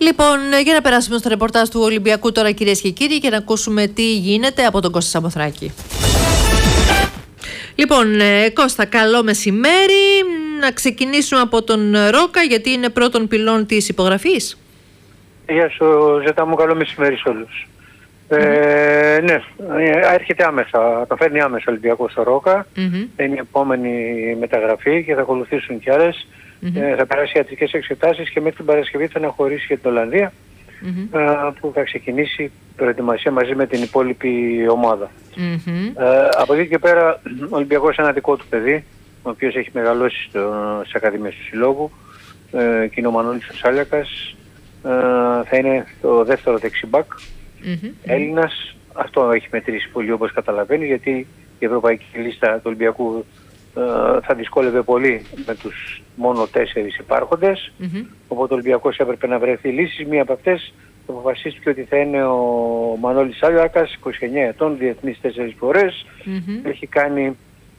Λοιπόν, για να περάσουμε στο ρεπορτάζ του Ολυμπιακού τώρα, κυρίες και κύριοι, και να ακούσουμε τι γίνεται από τον Κώστα Σαμοθράκη. Λοιπόν, Κώστα, καλό μεσημέρι. Να ξεκινήσουμε από τον Ρόκα, γιατί είναι πρώτον πυλών της υπογραφής. Γεια σου, Ζέτα μου, καλό μεσημέρι σε όλους. Ναι, έρχεται άμεσα, το φέρνει άμεσα ο Ολυμπιακός στο Ρόκα. Είναι η επόμενη μεταγραφή και θα ακολουθήσουν κι άλλες. Θα περάσει ιατρικές εξετάσεις και μέχρι την Παρασκευή θα αναχωρήσει για την Ολλανδία, που θα ξεκινήσει προετοιμασία μαζί με την υπόλοιπη ομάδα. Από εκεί και πέρα ο Ολυμπιακός είναι ένα δικό του παιδί, ο οποίος έχει μεγαλώσει στις ακαδημίες του Συλλόγου, και είναι ο Μανώλης ο Σάλιακας. Θα είναι το δεύτερο δεξιμπάκ, Έλληνας. Αυτό έχει μετρήσει πολύ, όπως καταλαβαίνει, γιατί η ευρωπαϊκή λίστα του Ολυμπιακού θα δυσκόλευε πολύ με τους μόνο 4 υπάρχοντες. Οπότε ο Ολυμπιακός έπρεπε να βρεθεί λύσεις. Μία από αυτές αποφασίστηκε ότι θα είναι ο Μανώλης Σάλιακας, 29 ετών, διεθνής 4 φορές. Έχει κάνει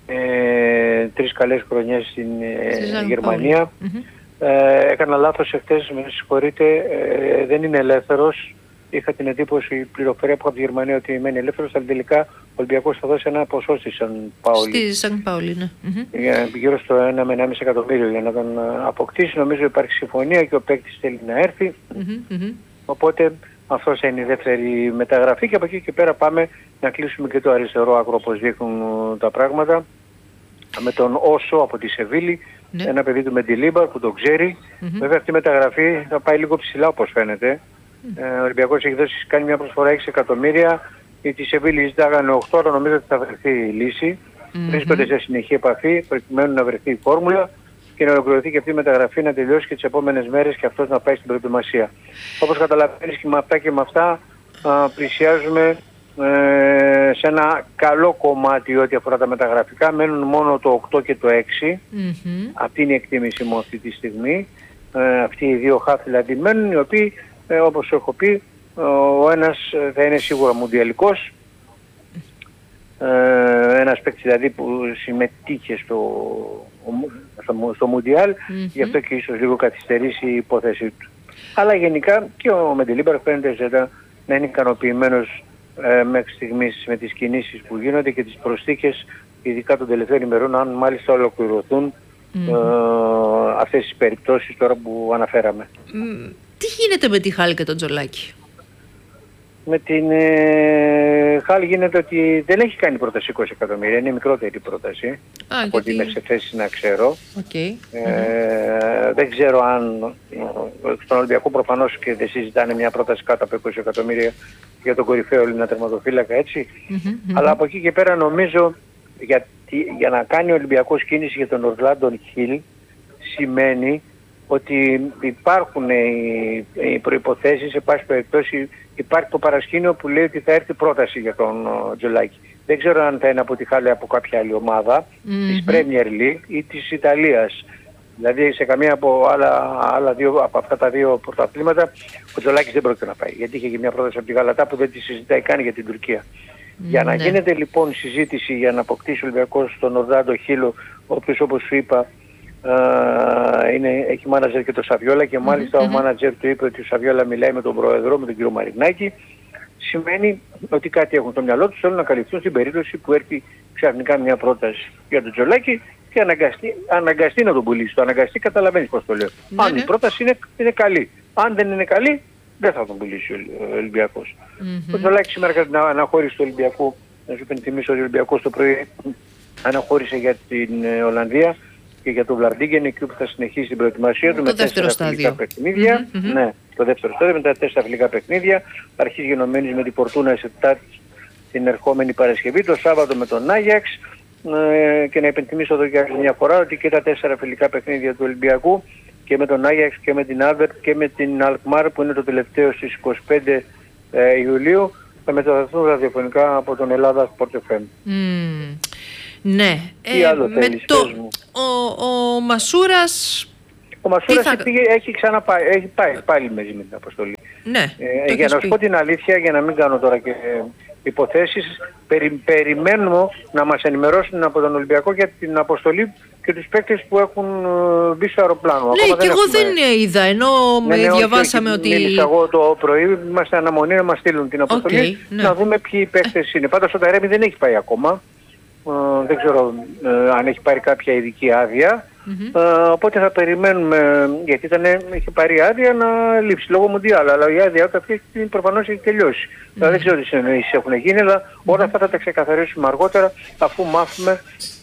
3 καλές χρονιές στην Γερμανία. Έκανα λάθος εχθές, με συγχωρείτε, δεν είναι ελεύθερος. Είχα την εντύπωση, η πληροφορία που είχα από τη Γερμανία, ότι μένει ελεύθερος, αλλά τελικά ο Ολυμπιακός θα δώσει ένα ποσό στη Σαν Πάολη. Στη Σαν Πάολη, ναι. Γύρω στο 1 με 1,5 εκατομμύριο για να τον αποκτήσει. Νομίζω υπάρχει συμφωνία και ο παίκτης θέλει να έρθει. Οπότε αυτός είναι η δεύτερη μεταγραφή και από εκεί και πέρα πάμε να κλείσουμε και το αριστερό άκρο, όπως δείχνουν τα πράγματα, με τον Όσο από τη Σεβίλη. Ένα παιδί του Μεντιλίμπαρ που το ξέρει. Βέβαια αυτή η μεταγραφή θα πάει λίγο ψηλά, όπως φαίνεται. Ο Ολυμπιακός έχει κάνει μια προσφορά 6 εκατομμύρια. Η τη Σεβίλη ζητάγανε 8, αλλά νομίζω ότι θα βρεθεί η λύση. Βρίσκονται σε συνεχή επαφή προκειμένου να βρεθεί η φόρμουλα και να ολοκληρωθεί και αυτή η μεταγραφή, να τελειώσει και τις επόμενες μέρες και αυτός να πάει στην προετοιμασία. Όπως καταλαβαίνεις και με αυτά πλησιάζουμε σε ένα καλό κομμάτι ό,τι αφορά τα μεταγραφικά. Μένουν μόνο το 8 και το 6. Αυτή είναι η εκτίμηση μου αυτή τη στιγμή. Αυτοί οι δύο χαφ δηλαδή μένουν, οι οποίοι, όπως έχω πει, ο ένας θα είναι σίγουρα μουντιαλικός. Ένας παίκτης δηλαδή που συμμετείχε στο Μουντιάλ, γι' αυτό και ίσως λίγο καθυστερήσει η υπόθεσή του. Αλλά γενικά και ο Μεντιλίμπαρ φαίνεται να είναι ικανοποιημένος μέχρι στιγμής με τις κινήσεις που γίνονται και τις προσθήκες, ειδικά των τελευταίων ημερών, αν μάλιστα ολοκληρωθούν αυτές τις περιπτώσεις τώρα που αναφέραμε. Τι γίνεται με τη Χάλ και τον Τζολάκη? Με την Χάλ γίνεται ότι δεν έχει κάνει πρόταση 20 εκατομμύρια, είναι μικρότερη πρόταση από ό,τι είμαι σε θέση να ξέρω. Δεν ξέρω αν στον Ολυμπιακό προφανώς και δεν συζητάνε μια πρόταση κάτω από 20 εκατομμύρια για τον κορυφαίο Έλληνα τερματοφύλακα, έτσι. Αλλά από εκεί και πέρα νομίζω για να κάνει ο Ολυμπιακός κίνηση για τον Ορλάντο Χιλ σημαίνει ότι υπάρχουν οι προϋποθέσεις, σε πάση περιπτώσει υπάρχει το παρασκήνιο που λέει ότι θα έρθει πρόταση για τον Τζολάκη. Δεν ξέρω αν θα είναι από τη Χάλη από κάποια άλλη ομάδα, της Premier League ή της Ιταλίας. Δηλαδή σε καμία από από αυτά τα δύο πρωταθλήματα ο Τζολάκης δεν πρόκειται να πάει. Γιατί είχε και μια πρόταση από τη Γαλατά που δεν τη συζητάει καν για την Τουρκία. Για να γίνεται λοιπόν συζήτηση για να αποκτήσει ο Ολυμπιακός τον Ορλάντο Χίλ, ο οποίος, όπως σου είπα, έχει μάνατζερ και το Σαβιόλα και μάλιστα ο μάνατζερ του είπε ότι ο Σαβιόλα μιλάει με τον πρόεδρο, με τον κύριο Μαρινάκη, σημαίνει ότι κάτι έχουν στο μυαλό τους, θέλουν να καλυφθούν στην περίπτωση που έρθει ξαφνικά μια πρόταση για τον Τζολάκη και αναγκαστεί να τον πουλήσει. Το αναγκαστεί, καταλαβαίνεις πώς το λέω. Αν η πρόταση είναι καλή. Αν δεν είναι καλή, δεν θα τον πουλήσει ο Ολυμπιακός. Ο Τζολάκης σήμερα κατά την αναχώρηση του Ολυμπιακού, να σου υπενθυμίσω ότι ο Ολυμπιακός το πρωί αναχώρησε για την Ολλανδία και για τον Βλαρντίγκεν, εκεί που θα συνεχίσει την προετοιμασία του με 4 φιλικά παιχνίδια. Ναι, το δεύτερο στάδιο με τα 4 φιλικά παιχνίδια. Θα αρχίσει γενομένης με την Φορτούνα σε την ερχόμενη Παρασκευή, το Σάββατο με τον Άγιαξ. Και να υπενθυμίσω εδώ και άλλη μια φορά ότι και τα 4 φιλικά παιχνίδια του Ολυμπιακού και με τον Άγιαξ και με την Άλβερτ και με την Αλκμάρ που είναι το τελευταίο στις 25 Ιουλίου θα μεταδοθούν ραδιοφωνικά από τον Ελλάδα Sport FM. Ναι. Τι άλλο θέλεις, πες μου. Ο Μασούρας... Ο Μασούρας έχει πάει πάλι μαζί με την αποστολή. Ναι. Για να σου πω την αλήθεια, για να μην κάνω τώρα και υποθέσεις. Περιμένουμε να μας ενημερώσουν από τον Ολυμπιακό για την αποστολή και τους παίκτες που έχουν μπει στο αεροπλάνο. Ναι, και εγώ δεν είδα, ενώ διαβάσαμε ότι... Μίλησα εγώ το πρωί, είμαστε αναμονή να μας στείλουν την αποστολή, να δούμε ποιοι παίκτες είναι. Πάντως ο Ταρέμι δεν έχει πάει ακόμα. Δεν ξέρω αν έχει πάρει κάποια ειδική άδεια. Οπότε θα περιμένουμε, γιατί είχε πάρει άδεια να λείψει λόγω Μουντιάλ, αλλά η άδεια αυτή προφανώς έχει τελειώσει. Δεν ξέρω τι συνεννοήσεις έχουν γίνει, αλλά όλα αυτά θα τα ξεκαθαρίσουμε αργότερα, αφού μάθουμε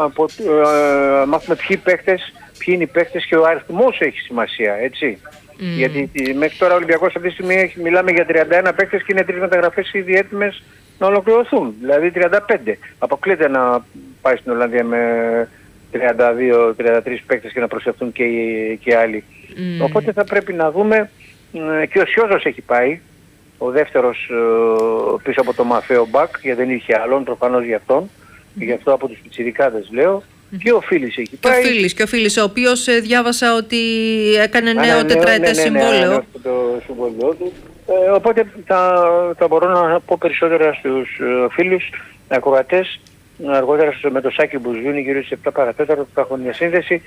ποιοι παίκτες, ποιοι είναι οι παίκτες και ο αριθμός έχει σημασία, έτσι. Γιατί μέχρι τώρα ο Ολυμπιακός αυτή τη στιγμή μιλάμε για 31 παίκτες και είναι 3 μεταγραφές ήδη έτοιμες να ολοκληρωθούν, δηλαδή 35. Αποκλείται να πάει στην Ολλανδία με 32-33 παίκτες και να προσθεθούν και άλλοι. Οπότε θα πρέπει να δούμε, και ο Σιώζος έχει πάει, ο δεύτερος πίσω από το Μαθαίο Μπακ, γιατί δεν είχε άλλον, προφανώς για αυτόν, και γι' αυτό από τους πιτσιρικάδες λέω. Και ο Φίλης έχει πάει. Και ο Φίλης, ο οποίος διάβασα ότι έκανε νέο τετραετές συμβόλαιο. Ναι, το συμβόλαιό του. Οπότε θα μπορώ να πω περισσότερα στους φίλους ακροατές, αργότερα με το Σάκη Μπουζούνι, γύρω στις 7 παρατέταρτο που θα έχουν μια σύνδεση,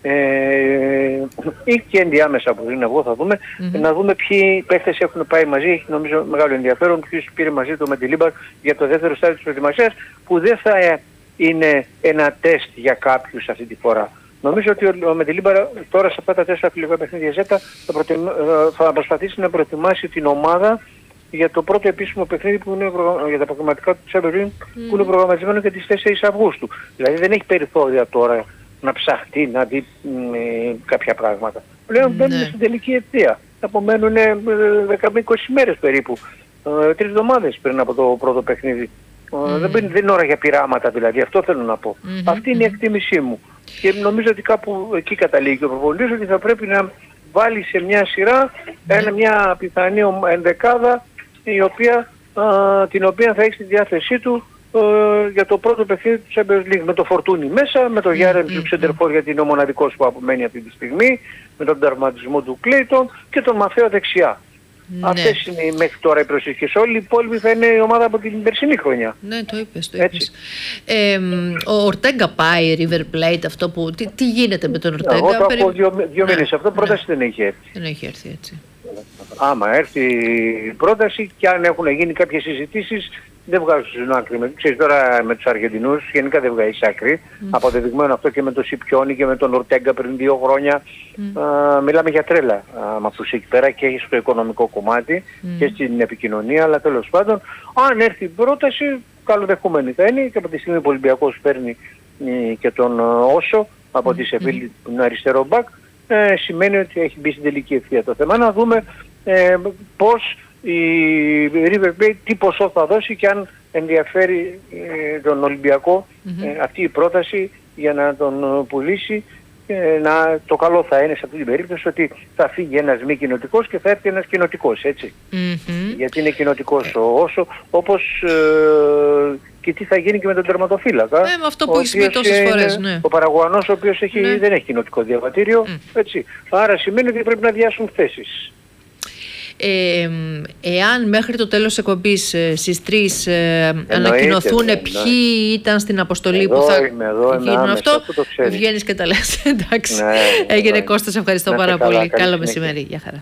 ή και ενδιάμεσα που είναι εγώ θα δούμε, να δούμε ποιοι παίχτες έχουν πάει μαζί. Έχει νομίζω μεγάλο ενδιαφέρον ποιος πήρε μαζί του με τη Λίμπαρ για το δεύτερο στάδιο της προετοιμασίας, που δεν θα είναι ένα τεστ για κάποιους αυτή τη φορά. Νομίζω ότι ο Μεντιλίμπαρα τώρα σε αυτά τα 4 φιλικά παιχνίδια Ζέτα θα προσπαθήσει να προετοιμάσει την ομάδα για το πρώτο επίσημο παιχνίδι που είναι για τα προγραμματικά του Champions που είναι προγραμματισμένο για τις 4 Αυγούστου. Δηλαδή δεν έχει περιθώρια τώρα να ψαχτεί, να δει κάποια πράγματα. Πλέον μπαίνουμε στην τελική ευθεία. Απομένουν 10-20 μέρες περίπου, 3 εβδομάδες πριν από το πρώτο παιχνίδι. Δεν είναι ώρα για πειράματα δηλαδή, αυτό θέλω να πω. Αυτή είναι η εκτίμησή μου. Και νομίζω ότι κάπου εκεί καταλήγει ο προπονητής, ότι θα πρέπει να βάλει σε μια σειρά μια πιθανή ενδεκάδα την οποία θα έχει στη διάθεσή του για το πρώτο παιχνίδι του Champions League. Με το Φορτούνι μέσα, με το Γιάρεμ του Ξεντερφόρ γιατί είναι ο μοναδικός που απομένει αυτή τη στιγμή, με τον τερματισμό του Κλέιτον και τον Μαθαίο δεξιά. Ναι. Αυτές είναι μέχρι τώρα οι προσοχές. Όλοι οι υπόλοιποι θα είναι η ομάδα από την περσινή χρονιά. Ναι, το είπες. Ο Ορτέγκα πάει, River Plate, αυτό που... Τι γίνεται με τον Ορτέγκα? Εγώ το έχω 2 μήνες. Αυτό πρόταση δεν έχει έρθει. Δεν έχει έρθει έτσι. Άμα έρθει η πρόταση και αν έχουν γίνει κάποιες συζητήσεις, δεν βγάζουν άκρη. Ξέρεις τώρα με τους Αργεντινούς γενικά δεν βγάζεις άκρη. Αποδεδειγμένο αυτό και με τον Σιπιόνι και με τον Ορτέγκα πριν 2 χρόνια. Μιλάμε για τρέλα με αυτούς εκεί πέρα και στο οικονομικό κομμάτι και στην επικοινωνία, αλλά τέλος πάντων αν έρθει η πρόταση καλοδεχούμενη θα είναι, και από τη στιγμή που ο Ολυμπιακός παίρνει και τον Όσο από τη Σεβίλη, τον αριστερό μπακ, σημαίνει ότι έχει μπει στην τελική ευθεία. Το θέμα να δούμε πώς η River Plate τι ποσό θα δώσει και αν ενδιαφέρει τον Ολυμπιακό αυτή η πρόταση για να τον πουλήσει. Το καλό θα είναι σε αυτή την περίπτωση ότι θα φύγει ένας μη κοινοτικός και θα έρθει ένας κοινοτικός, έτσι. Γιατί είναι κοινοτικός ο Όσο, όπως και τι θα γίνει και με τον τερματοφύλακα. Με αυτό που έχεις πει τόσες φορές, ναι. Ο Παραγουανός ο οποίος δεν έχει κοινοτικό διαβατήριο, έτσι. Άρα σημαίνει ότι πρέπει να διάσουν θέσεις. Εάν μέχρι το τέλος της εκπομπής στις 3 ανακοινωθούν ποιοι ήταν στην αποστολή που θα γίνουν αυτό, βγαίνεις και τα λες. Εντάξει. Έγινε Κώστας, ευχαριστώ πάρα πολύ. Καλό μεσημέρι. Γεια χαρά.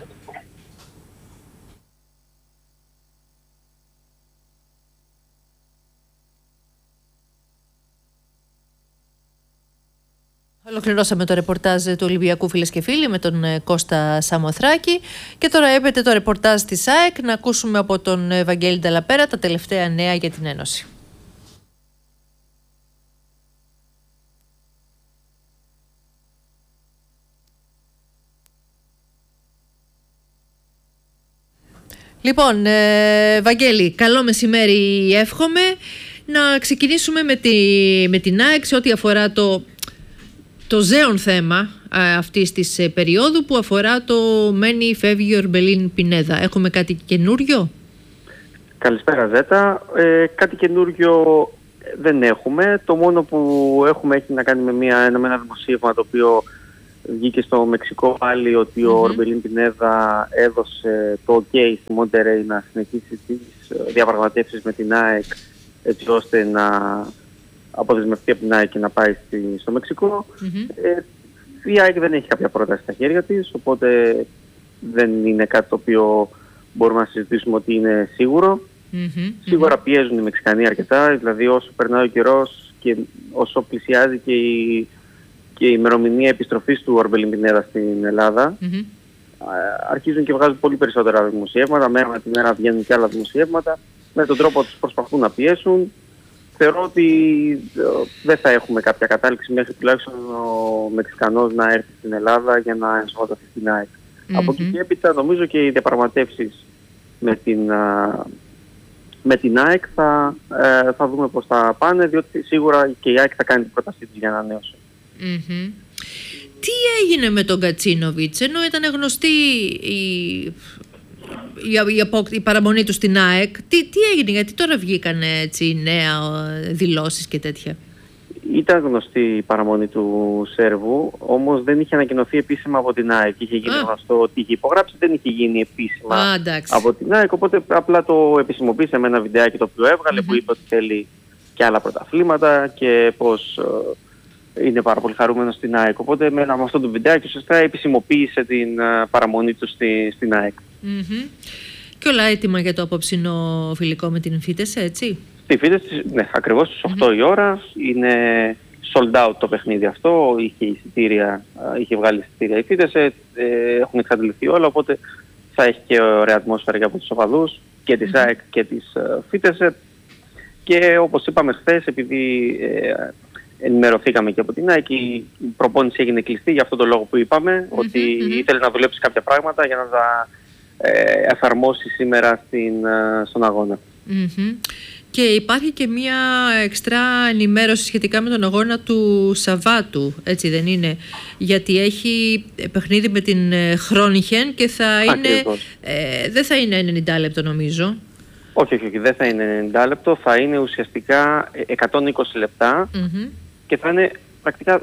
Ολοκληρώσαμε το ρεπορτάζ του Ολυμπιακού, φίλες και φίλοι, με τον Κώστα Σαμοθράκη, και τώρα έπεται το ρεπορτάζ της ΑΕΚ. Να ακούσουμε από τον Βαγγέλη Νταλαπέρα τα τελευταία νέα για την Ένωση. Λοιπόν, Βαγγέλη, καλό μεσημέρι εύχομαι. Να ξεκινήσουμε με την ΑΕΚ σε ό,τι αφορά το ζέον θέμα αυτής της περίοδου που αφορά το μένει φεύγει ο Ορμπελίν Πινέδα. Έχουμε κάτι καινούριο? Καλησπέρα Ζέτα. Κάτι καινούριο δεν έχουμε. Το μόνο που έχουμε έχει να κάνει με ένα δημοσίευμα το οποίο βγήκε στο Μεξικό πάλι, ότι ο Ορμπελίν Πινέδα έδωσε το OK στη Μοντερέι να συνεχίσει τις διαπραγματεύσεις με την ΑΕΚ έτσι ώστε να αποδεσμευτεί από την ΑΕΚ και να πάει στο Μεξικό. Η ΑΕΚ δεν έχει κάποια πρόταση στα χέρια της, οπότε δεν είναι κάτι το οποίο μπορούμε να συζητήσουμε ότι είναι σίγουρο. Σίγουρα πιέζουν οι Μεξικανοί αρκετά, δηλαδή όσο περνάει ο καιρός και όσο πλησιάζει και η ημερομηνία επιστροφής του Ορμπελίν Πινέδα στην Ελλάδα, αρχίζουν και βγάζουν πολύ περισσότερα δημοσιεύματα, μέρα με τη μέρα βγαίνουν και άλλα δημοσιεύματα, με τον τρόπο τους προσπαθούν να πιέσουν. Θεωρώ ότι δεν θα έχουμε κάποια κατάληξη μέχρι τουλάχιστον ο Μεξικανός να έρθει στην Ελλάδα για να ενσωματωθεί στην ΑΕΚ. Από εκεί και έπειτα νομίζω και οι διαπραγματεύσεις με την ΑΕΚ θα δούμε πώς θα πάνε, διότι σίγουρα και η ΑΕΚ θα κάνει την πρότασή της για ανανέωση. Τι έγινε με τον Κατσίνοβιτς, ενώ ήταν γνωστή η παραμονή του στην ΑΕΚ, τι έγινε, γιατί τώρα βγήκαν έτσι νέα δηλώσεις και τέτοια? Ήταν γνωστή η παραμονή του Σέρβου, όμως δεν είχε ανακοινωθεί επίσημα από την ΑΕΚ. Είχε γίνει γνωστό ότι είχε υπογράψει, δεν είχε γίνει επίσημα από την ΑΕΚ, οπότε απλά το επισημοποίησε με ένα βιντεάκι το οποίο έβγαλε, που είπε ότι θέλει και άλλα πρωταθλήματα και πως είναι πάρα πολύ χαρούμενος στην ΑΕΚ. Οπότε με αυτό το βιντεάκι ουσιαστικά επισημοποίησε την παραμονή του στην ΑΕΚ. Και όλα έτοιμα για το απόψινο φιλικό με την Φίτεσσε, έτσι? Στη Φίτεσσε, ναι, ακριβώς στις 8 η ώρα. Είναι sold out το παιχνίδι αυτό. Είχε βγάλει εισιτήρια η Φίτεσσε. Έχουν εξαντληθεί όλα, οπότε θα έχει και ωραία ατμόσφαιρα για από τους οπαδούς και της ΑΕΚ και της Φίτεσσε. Και όπως είπαμε χθες, επειδή ενημερωθήκαμε και από την ΑΕΚ, η προπόνηση έγινε κλειστή για αυτόν τον λόγο που είπαμε, ότι ήθελε να δουλέψει κάποια πράγματα για να τα εφαρμόσει σήμερα στον αγώνα. Και υπάρχει και μια εξτρά ενημέρωση σχετικά με τον αγώνα του Σαββάτου, έτσι δεν είναι? Γιατί έχει παιχνίδι με την Χρόνιχεν και θα είναι, δεν θα είναι 90 λεπτό νομίζω. Όχι, δεν θα είναι 90 λεπτό, θα είναι ουσιαστικά 120 λεπτά και θα είναι πρακτικά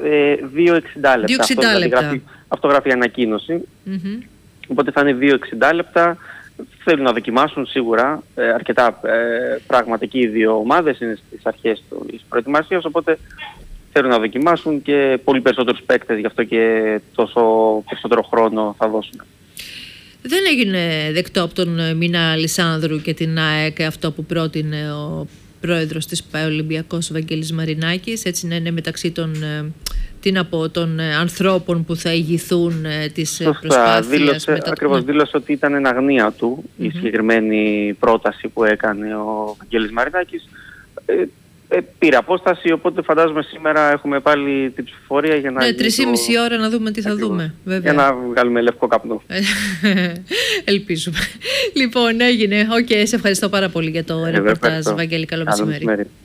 2,60 λεπτά. Αυτό γράφει η ανακοίνωση. Οπότε θα είναι 2,60 λεπτά. Θέλουν να δοκιμάσουν σίγουρα αρκετά πράγματα και οι δύο ομάδες, είναι στις αρχές της προετοιμασίας, οπότε θέλουν να δοκιμάσουν και πολύ περισσότερους παίκτες, γι' αυτό και τόσο περισσότερο χρόνο θα δώσουν. Δεν έγινε δεκτό από τον Μίνα Λισάνδρου και την ΑΕΚ αυτό που πρότεινε ο πρόεδρος της ΠΑΕ Ολυμπιακός, Βαγγέλης Μαρινάκης, έτσι να είναι μεταξύ των ανθρώπων που θα ηγηθούν της προσπάθειας. Ακριβώς δήλωσε ότι ήταν εν αγνία του η συγκεκριμένη πρόταση που έκανε ο Βαγγέλης Μαρινάκης. Πήρε απόσταση, οπότε φαντάζομαι σήμερα έχουμε πάλι την ψηφοφορία για να... 3,5 ώρα να δούμε τι θα δούμε, βέβαια. Για να βγάλουμε λευκό καπνό. Ελπίζουμε. Λοιπόν, έγινε. Σε ευχαριστώ πάρα πολύ για το ρεπορτάζ, Βαγγέλη. Καλό μεσημέρι.